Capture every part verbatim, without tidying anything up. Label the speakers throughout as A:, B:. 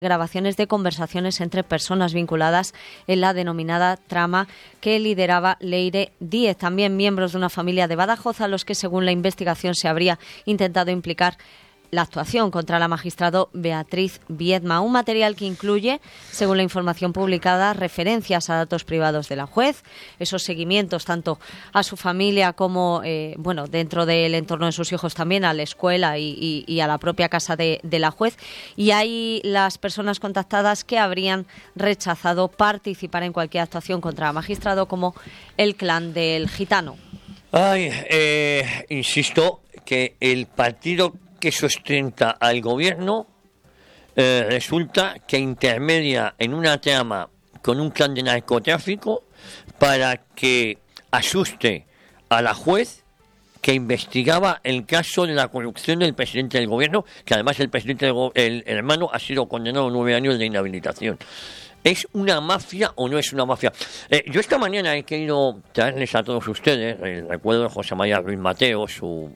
A: grabaciones de conversaciones entre personas vinculadas en la denominada trama que lideraba Leire Díez. También miembros de una familia de Badajoz a los que, según la investigación, se habría intentado implicar la actuación contra la magistrado Beatriz Viedma. Un material que incluye, según la información publicada, referencias a datos privados de la juez, esos seguimientos tanto a su familia como, eh, bueno, dentro del entorno de sus hijos también, a la escuela y, y, y a la propia casa de, de la juez. Y hay las personas contactadas que habrían rechazado participar en cualquier actuación contra el magistrado, como el clan del Gitano.
B: Ay, eh, insisto que el partido que sustenta al gobierno eh, resulta que intermedia en una trama con un clan de narcotráfico para que asuste a la juez que investigaba el caso de la corrupción del presidente del gobierno, que además el presidente del go- el, el hermano ha sido condenado a nueve años de inhabilitación. ¿Es una mafia o no es una mafia? Eh, yo esta mañana he querido traerles a todos ustedes el recuerdo de José María Ruiz Mateo, su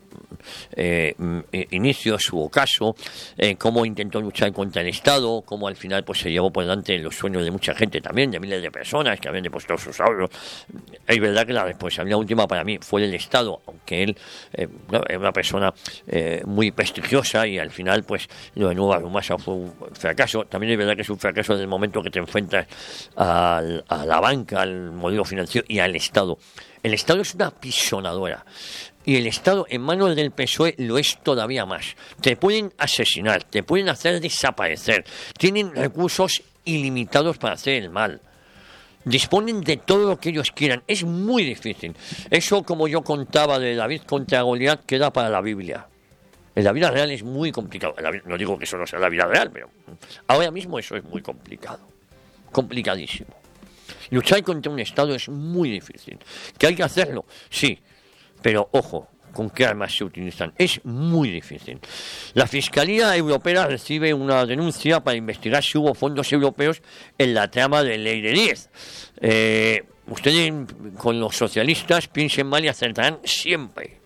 B: Eh, inicio, su ocaso, eh, cómo intentó luchar contra el Estado, cómo al final pues se llevó por delante los sueños de mucha gente también, de miles de personas que habían depositado sus ahorros. Es verdad que la responsabilidad última para mí fue del Estado, aunque él eh, no, es una persona eh, muy prestigiosa y al final pues lo de Nueva Rumasa fue un fracaso. También es verdad que es un fracaso desde el momento que te enfrentas al, a la banca, al modelo financiero y al Estado. El Estado es una pisonadora. Y el Estado en manos del P S O E lo es todavía más. Te pueden asesinar, te pueden hacer desaparecer. Tienen recursos ilimitados para hacer el mal. Disponen de todo lo que ellos quieran. Es muy difícil. Eso, como yo contaba de David contra Goliat, queda para la Biblia. En la vida real es muy complicado. No digo que eso no sea la vida real, pero ahora mismo eso es muy complicado. Complicadísimo. Luchar contra un Estado es muy difícil. ¿Que hay que hacerlo? Sí. Pero, ojo, ¿con qué armas se utilizan? Es muy difícil. La Fiscalía Europea recibe una denuncia para investigar si hubo fondos europeos en la trama de Leire Díez. Eh, ustedes, con los socialistas, piensen mal y acertarán siempre.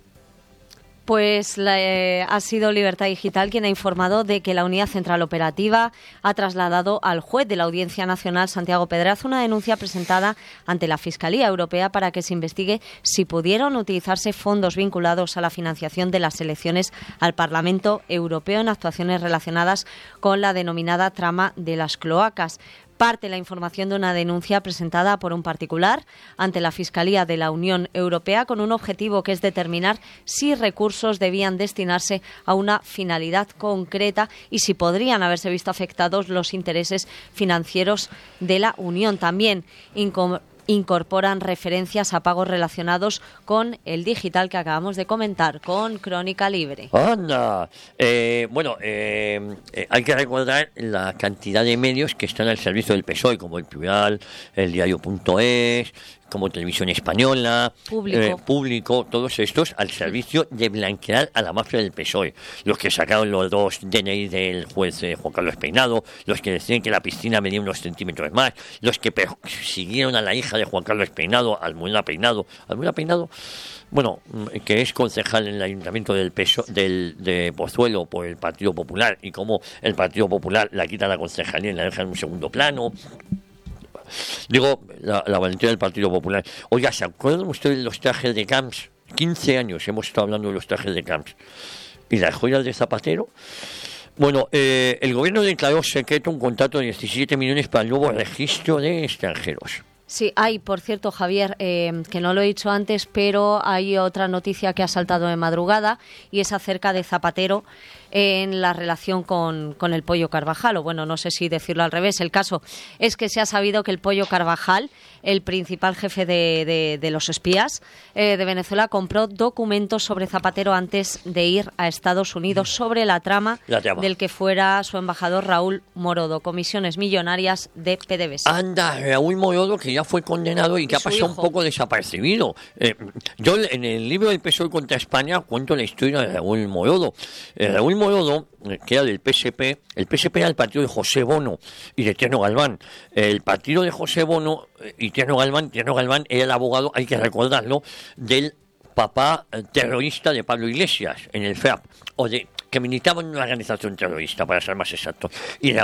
A: Pues la, eh, ha sido Libertad Digital quien ha informado de que la Unidad Central Operativa ha trasladado al juez de la Audiencia Nacional, Santiago Pedraz, una denuncia presentada ante la Fiscalía Europea para que se investigue si pudieron utilizarse fondos vinculados a la financiación de las elecciones al Parlamento Europeo en actuaciones relacionadas con la denominada trama de las cloacas. Parte la información de una denuncia presentada por un particular ante la Fiscalía de la Unión Europea con un objetivo que es determinar si recursos debían destinarse a una finalidad concreta y si podrían haberse visto afectados los intereses financieros de la Unión. También incom- incorporan referencias a pagos relacionados con el digital que acabamos de comentar, con Crónica Libre.
B: ¡Anda! Eh, bueno, eh, eh, hay que recordar la cantidad de medios que están al servicio del P S O E, como el Plural, el Diario.es, como Televisión Española,
A: Público.
B: Eh, Público, todos estos al servicio de blanquear a la mafia del P S O E. Los que sacaron los dos D N I del juez eh, Juan Carlos Peinado, los que decían que la piscina medía unos centímetros más, los que persiguieron a la hija de Juan Carlos Peinado, Almudena Peinado, Almudena Peinado, bueno, que es concejal en el Ayuntamiento del P S O E, del, de Pozuelo por el Partido Popular, y cómo el Partido Popular la quita la concejalía y la deja en un segundo plano. Digo, la, la valentía del Partido Popular. Oiga, ¿se acuerdan ustedes de los trajes de Camps? quince años hemos estado hablando de los trajes de Camps. ¿Y las joyas de Zapatero? Bueno, eh, el gobierno declaró secreto un contrato de diecisiete millones para el nuevo registro de extranjeros.
A: Sí, hay, por cierto, Javier, eh, que no lo he dicho antes, pero hay otra noticia que ha saltado de madrugada y es acerca de Zapatero en la relación con, con el Pollo Carvajal, o bueno, no sé si decirlo al revés. El caso es que se ha sabido que el Pollo Carvajal, el principal jefe de, de, de los espías eh, de Venezuela, compró documentos sobre Zapatero antes de ir a Estados Unidos sobre la trama,
B: la trama.
A: del que fuera su embajador Raúl Morodo, comisiones millonarias de P D V S A.
B: Anda, Raúl Morodo, que ya fue condenado y que ha pasado hijo. un poco desapercibido. Eh, yo en el libro del P S O E contra España cuento la historia de Raúl Morodo. Eh, Raúl Morodo, que era del P S P, el P S P era el partido de José Bono y de Tierno Galván. El partido de José Bono y Tierno Galván, Tierno Galván era el abogado, hay que recordarlo, del papá terrorista de Pablo Iglesias en el F E A P, o de que militaban en una organización terrorista, para ser más exacto. Y